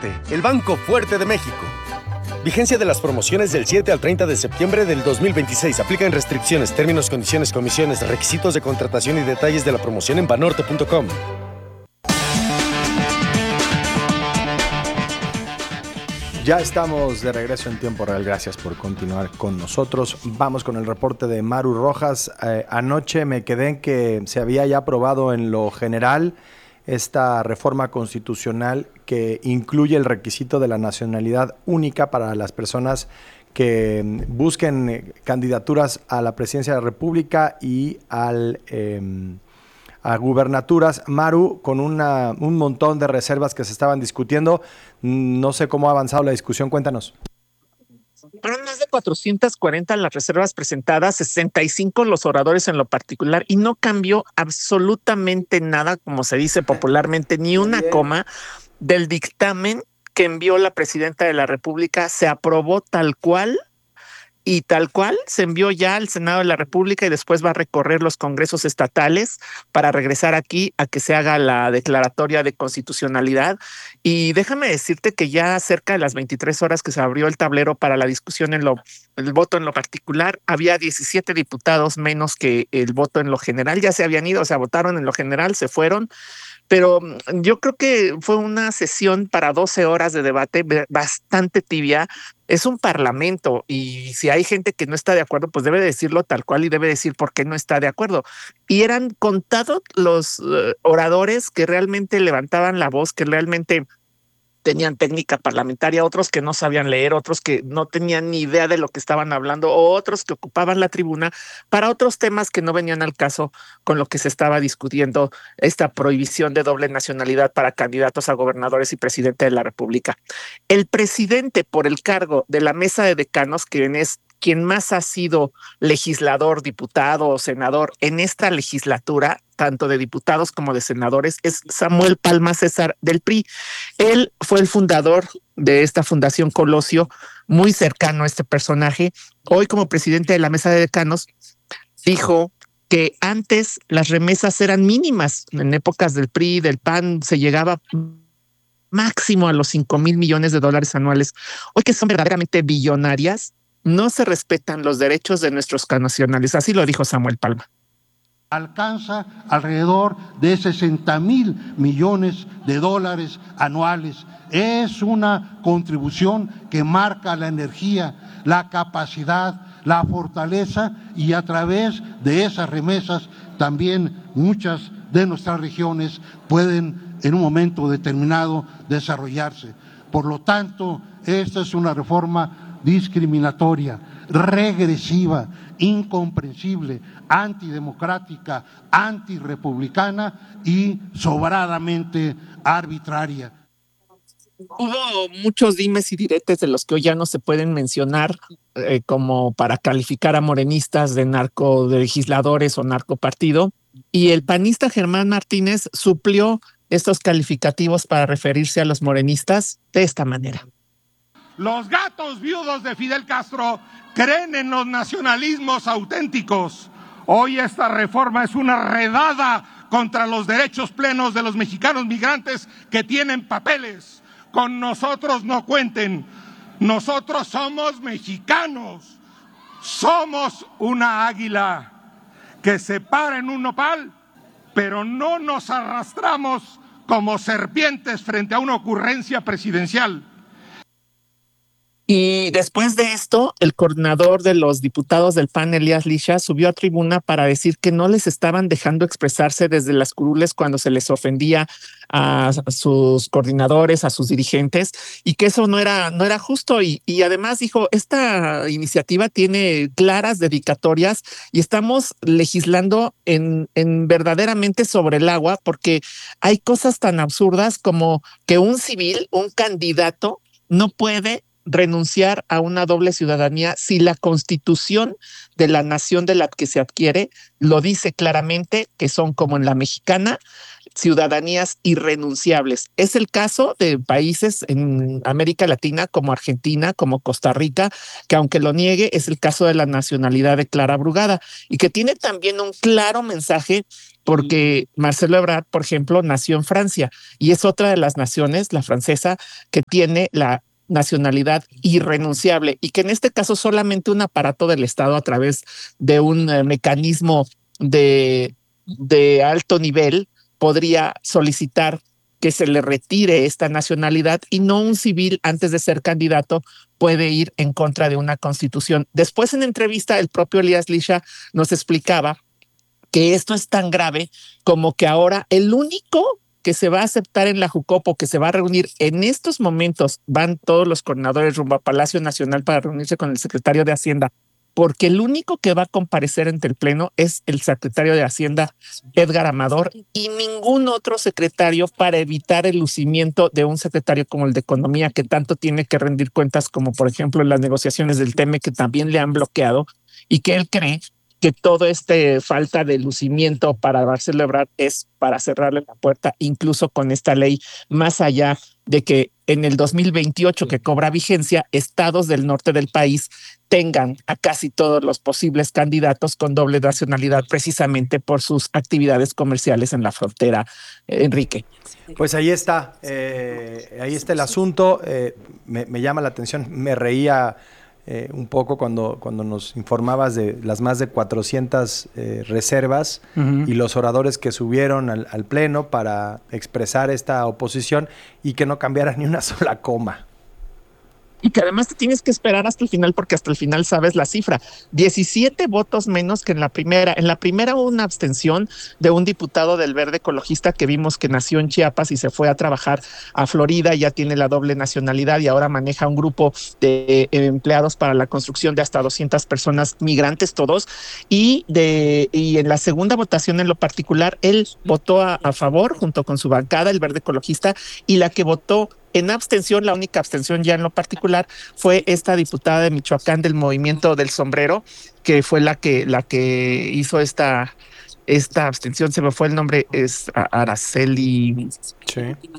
Banorte, el banco fuerte de México. Vigencia de las promociones del 7 al 30 de septiembre del 2026. Aplican restricciones, términos, condiciones, comisiones, requisitos de contratación y detalles de la promoción en banorte.com. Ya estamos de regreso en tiempo real. Gracias por continuar con nosotros. Vamos con el reporte de Maru Rojas. Anoche me quedé en que se había ya aprobado en lo general esta reforma constitucional que incluye el requisito de la nacionalidad única para las personas que busquen candidaturas a la presidencia de la República y a gubernaturas. Maru, con un montón de reservas que se estaban discutiendo, no sé cómo ha avanzado la discusión, cuéntanos. Fueron más de 440 las reservas presentadas, 65 los oradores en lo particular, y no cambió absolutamente nada, como se dice popularmente, ni una coma del dictamen que envió la presidenta de la República. Se aprobó tal cual. Y tal cual se envió ya al Senado de la República y después va a recorrer los congresos estatales para regresar aquí a que se haga la declaratoria de constitucionalidad. Y déjame decirte que ya cerca de las 23 horas que se abrió el tablero para la discusión el voto en lo particular, había 17 diputados menos que el voto en lo general. Ya se habían ido, o sea, votaron en lo general, se fueron. Pero yo creo que fue una sesión para 12 horas de debate bastante tibia. Es un parlamento y si hay gente que no está de acuerdo, pues debe decirlo tal cual y debe decir por qué no está de acuerdo. Y eran contados los oradores que realmente levantaban la voz, que realmente tenían técnica parlamentaria, otros que no sabían leer, otros que no tenían ni idea de lo que estaban hablando, o otros que ocupaban la tribuna para otros temas que no venían al caso con lo que se estaba discutiendo, esta prohibición de doble nacionalidad para candidatos a gobernadores y presidente de la República. El presidente, por el cargo de la mesa de decanos, que es quien más ha sido legislador, diputado o senador en esta legislatura, tanto de diputados como de senadores, es Samuel Palma César del PRI. Él fue el fundador de esta Fundación Colosio, muy cercano a este personaje. Hoy, como presidente de la mesa de decanos, dijo que antes las remesas eran mínimas. En épocas del PRI, del PAN, se llegaba máximo a los 5,000 millones de dólares anuales. Hoy, que son verdaderamente billonarias, no se respetan los derechos de nuestros connacionales. Así lo dijo Samuel Palma. Alcanza alrededor de 60,000 millones de dólares anuales. Es una contribución que marca la energía, la capacidad, la fortaleza, y a través de esas remesas también muchas de nuestras regiones pueden en un momento determinado desarrollarse. Por lo tanto, esta es una reforma discriminatoria, regresiva, incomprensible, antidemocrática, antirrepublicana y sobradamente arbitraria. Hubo muchos dimes y diretes de los que hoy ya no se pueden mencionar, como para calificar a morenistas de narcolegisladores o narcopartido, y el panista Germán Martínez suplió estos calificativos para referirse a los morenistas de esta manera. Los gatos viudos de Fidel Castro creen en los nacionalismos auténticos. Hoy esta reforma es una redada contra los derechos plenos de los mexicanos migrantes que tienen papeles. Con nosotros no cuenten. Nosotros somos mexicanos. Somos una águila que se para en un nopal, pero no nos arrastramos como serpientes frente a una ocurrencia presidencial. Y después de esto, el coordinador de los diputados del PAN, Elías Lisha, subió a tribuna para decir que no les estaban dejando expresarse desde las curules cuando se les ofendía a sus coordinadores, a sus dirigentes, y que eso no era justo. Y además dijo, esta iniciativa tiene claras dedicatorias y estamos legislando en verdaderamente sobre el agua, porque hay cosas tan absurdas como que un civil, un candidato, no puede renunciar a una doble ciudadanía si la Constitución de la nación de la que se adquiere lo dice claramente, que son, como en la mexicana, ciudadanías irrenunciables. Es el caso de países en América Latina como Argentina, como Costa Rica, que aunque lo niegue, es el caso de la nacionalidad de Clara Brugada y que tiene también un claro mensaje porque Marcelo Ebrard, por ejemplo, nació en Francia y es otra de las naciones, la francesa, que tiene la nacionalidad irrenunciable y que en este caso solamente un aparato del Estado a través de un mecanismo de alto nivel podría solicitar que se le retire esta nacionalidad y no un civil antes de ser candidato puede ir en contra de una constitución. Después en entrevista el propio Elías Lisha nos explicaba que esto es tan grave como que ahora el único que se va a aceptar en la Jucopo, que se va a reunir en estos momentos, van todos los coordinadores rumbo a Palacio Nacional para reunirse con el secretario de Hacienda, porque el único que va a comparecer ante el Pleno es el secretario de Hacienda, Edgar Amador, y ningún otro secretario para evitar el lucimiento de un secretario como el de Economía, que tanto tiene que rendir cuentas, como por ejemplo las negociaciones del TEME, que también le han bloqueado, y que él cree que todo este falta de lucimiento para Marcelo Ebrard es para cerrarle la puerta, incluso con esta ley, más allá de que en el 2028 que cobra vigencia, estados del norte del país tengan a casi todos los posibles candidatos con doble nacionalidad precisamente por sus actividades comerciales en la frontera. Enrique. Pues ahí está el asunto. Me llama la atención, me reía un poco cuando nos informabas de las más de 400 reservas y los oradores que subieron al Pleno para expresar esta oposición y que no cambiara ni una sola coma. Y que además te tienes que esperar hasta el final porque hasta el final sabes la cifra. 17 votos menos que en la primera. En la primera hubo una abstención de un diputado del Verde Ecologista que vimos que nació en Chiapas y se fue a trabajar a Florida, ya tiene la doble nacionalidad y ahora maneja un grupo de empleados para la construcción de hasta 200 personas migrantes todos. Y en la segunda votación en lo particular, él votó a favor junto con su bancada, el Verde Ecologista, y la que votó en abstención, la única abstención ya en lo particular, fue esta diputada de Michoacán del Movimiento del Sombrero, que fue la que hizo esta abstención. Se me fue el nombre, es Araceli. Sí.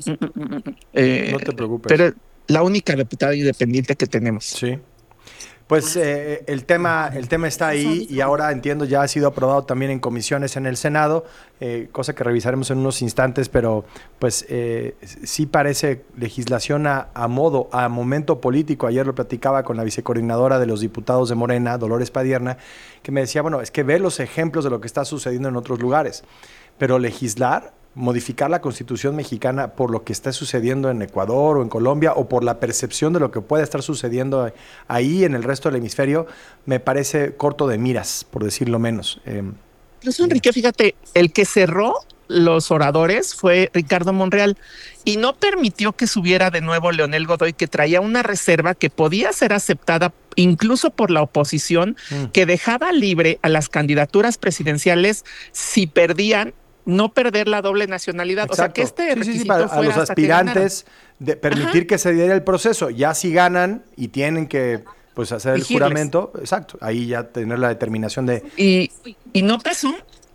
No te preocupes. Pero la única diputada independiente que tenemos. Sí. Pues el tema está ahí y ahora entiendo ya ha sido aprobado también en comisiones en el Senado, cosa que revisaremos en unos instantes, pero pues sí parece legislación a momento político. Ayer lo platicaba con la vicecoordinadora de los diputados de Morena, Dolores Padierna, que me decía, bueno, es que ve los ejemplos de lo que está sucediendo en otros lugares, pero legislar, modificar la Constitución mexicana por lo que está sucediendo en Ecuador o en Colombia o por la percepción de lo que puede estar sucediendo ahí en el resto del hemisferio, me parece corto de miras, por decirlo menos. Incluso, Enrique, fíjate, el que cerró los oradores fue Ricardo Monreal y no permitió que subiera de nuevo Leonel Godoy, que traía una reserva que podía ser aceptada incluso por la oposición, que dejaba libre a las candidaturas presidenciales si perdían, no perder la doble nacionalidad. Exacto. O sea, que este requisito para a los aspirantes de permitir que se diera el proceso. Ya si ganan y tienen que pues hacer el juramento, exacto, ahí ya tener la determinación de... Y no pasó.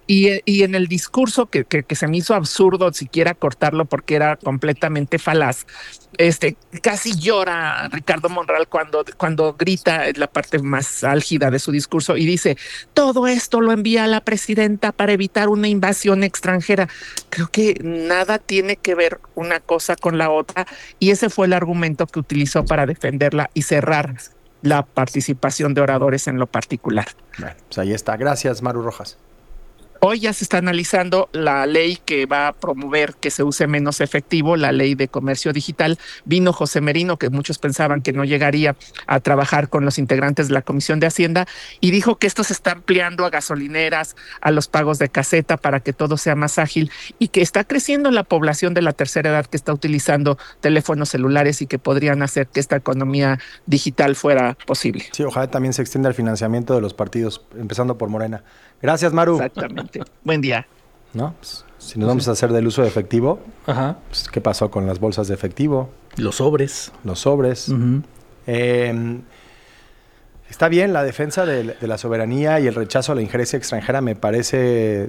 Y en el discurso que se me hizo absurdo siquiera cortarlo porque era completamente falaz, casi llora Ricardo Monreal cuando grita la parte más álgida de su discurso y dice, todo esto lo envía la presidenta para evitar una invasión extranjera. Creo que nada tiene que ver una cosa con la otra y ese fue el argumento que utilizó para defenderla y cerrar la participación de oradores en lo particular. Bueno, pues ahí está. Gracias, Maru Rojas. Hoy ya se está analizando la ley que va a promover que se use menos efectivo, la ley de comercio digital. Vino José Merino, que muchos pensaban que no llegaría a trabajar con los integrantes de la Comisión de Hacienda, y dijo que esto se está ampliando a gasolineras, a los pagos de caseta para que todo sea más ágil y que está creciendo la población de la tercera edad que está utilizando teléfonos celulares y que podrían hacer que esta economía digital fuera posible. Sí, ojalá también se extienda el financiamiento de los partidos, empezando por Morena. Gracias, Maru. Exactamente. Buen día. ¿No? Pues, si nos vamos a hacer del uso de efectivo, pues, ¿qué pasó con las bolsas de efectivo? Los sobres. Los sobres. Está bien la defensa de la soberanía y el rechazo a la injerencia extranjera. Me parece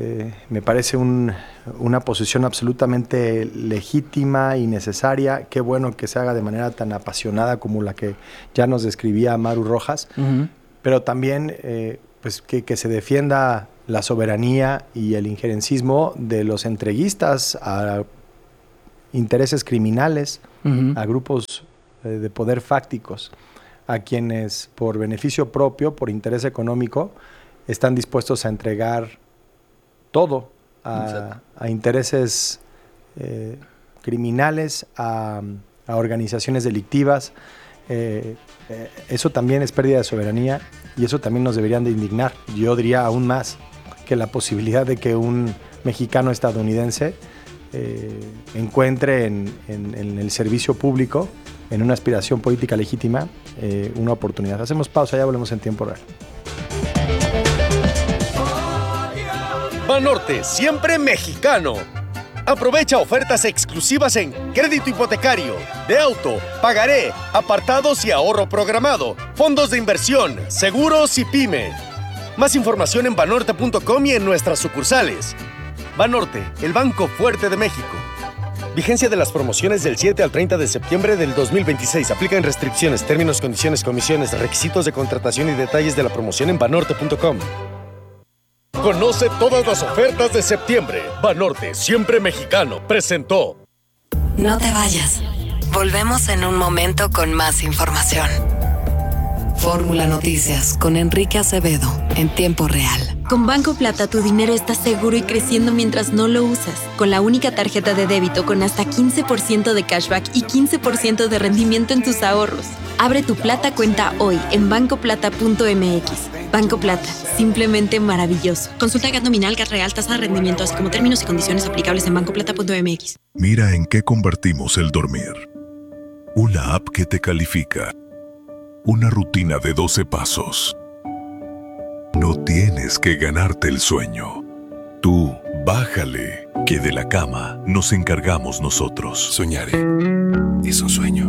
una posición absolutamente legítima y necesaria. Qué bueno que se haga de manera tan apasionada como la que ya nos describía Maru Rojas. Uh-huh. Pero también pues que se defienda la soberanía y el injerencismo de los entreguistas a intereses criminales, uh-huh, a grupos de poder fácticos, a quienes por beneficio propio, por interés económico, están dispuestos a entregar todo a intereses criminales, a organizaciones delictivas. Eso también es pérdida de soberanía y eso también nos deberían de indignar. Yo diría aún más que la posibilidad de que un mexicano estadounidense encuentre en el servicio público, en una aspiración política legítima, una oportunidad. Hacemos pausa, ya volvemos en tiempo real. Banorte, siempre mexicano. Aprovecha ofertas exclusivas en crédito hipotecario, de auto, pagaré, apartados y ahorro programado, fondos de inversión, seguros y pyme. Más información en banorte.com y en nuestras sucursales. Banorte, el banco fuerte de México. Vigencia de las promociones del 7 al 30 de septiembre del 2026. Aplican restricciones, términos, condiciones, comisiones, requisitos de contratación y detalles de la promoción en banorte.com. Conoce todas las ofertas de septiembre. Banorte, siempre mexicano, presentó. No te vayas. Volvemos en un momento con más información. Fórmula Noticias con Enrique Acevedo en tiempo real. Con Banco Plata tu dinero está seguro y creciendo mientras no lo usas. Con la única tarjeta de débito con hasta 15% de cashback y 15% de rendimiento en tus ahorros. Abre tu Plata cuenta hoy en bancoplata.mx. Banco Plata, simplemente maravilloso. Consulta GAT nominal, GAT real, tasa de rendimiento, así como términos y condiciones aplicables en bancoplata.mx. Mira en qué convertimos el dormir. Una app que te califica. Una rutina de 12 pasos. No tienes que ganarte el sueño. Tú, bájale, que de la cama nos encargamos nosotros. Soñaré. Es un sueño.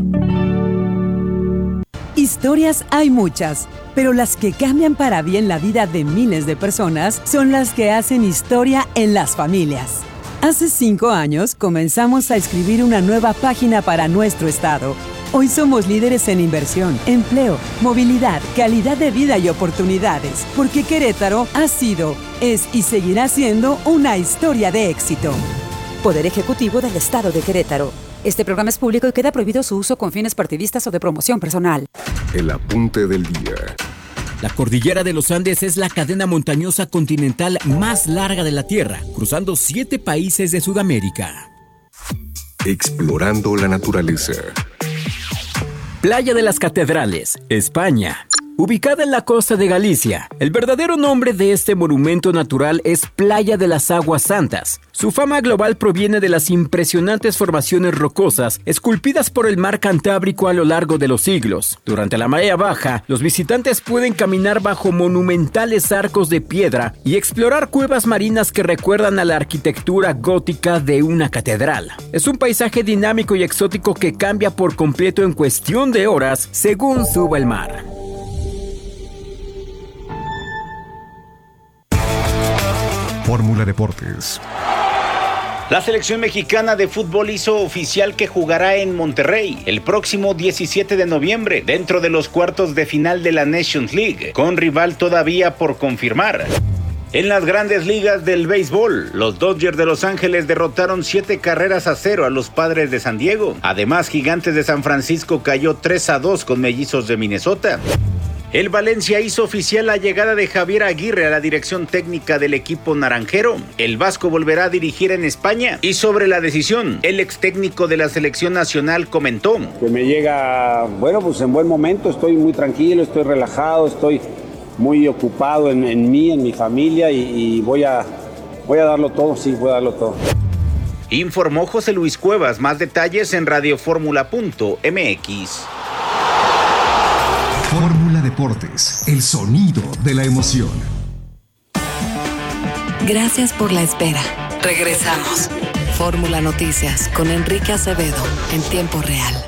Historias hay muchas, pero las que cambian para bien la vida de miles de personas son las que hacen historia en las familias. Hace 5 años comenzamos a escribir una nueva página para nuestro estado. Hoy somos líderes en inversión, empleo, movilidad, calidad de vida y oportunidades, porque Querétaro ha sido, es y seguirá siendo una historia de éxito. Poder Ejecutivo del Estado de Querétaro. Este programa es público y queda prohibido su uso con fines partidistas o de promoción personal. El apunte del día. La cordillera de los Andes es la cadena montañosa continental más larga de la Tierra, cruzando 7 países de Sudamérica. Explorando la naturaleza. Playa de las Catedrales, España. Ubicada en la costa de Galicia, el verdadero nombre de este monumento natural es Playa de las Aguas Santas. Su fama global proviene de las impresionantes formaciones rocosas esculpidas por el mar Cantábrico a lo largo de los siglos. Durante la marea baja, los visitantes pueden caminar bajo monumentales arcos de piedra y explorar cuevas marinas que recuerdan a la arquitectura gótica de una catedral. Es un paisaje dinámico y exótico que cambia por completo en cuestión de horas según suba el mar. Fórmula Deportes. La selección mexicana de fútbol hizo oficial que jugará en Monterrey el próximo 17 de noviembre dentro de los cuartos de final de la Nations League, con rival todavía por confirmar. En las grandes ligas del béisbol, los Dodgers de Los Ángeles derrotaron 7-0 a los Padres de San Diego. Además, Gigantes de San Francisco cayó 3-2 con Mellizos de Minnesota. El Valencia hizo oficial la llegada de Javier Aguirre a la dirección técnica del equipo naranjero. El vasco volverá a dirigir en España. Y sobre la decisión, el ex técnico de la selección nacional comentó: que me llega, bueno, pues en buen momento, estoy muy tranquilo, estoy relajado, estoy muy ocupado en mí, en mi familia y voy a darlo todo, sí, voy a darlo todo. Informó José Luis Cuevas. Más detalles en radioformula.mx. Fórmula Deportes, el sonido de la emoción. Gracias por la espera. Regresamos. Fórmula Noticias con Enrique Acevedo en tiempo real.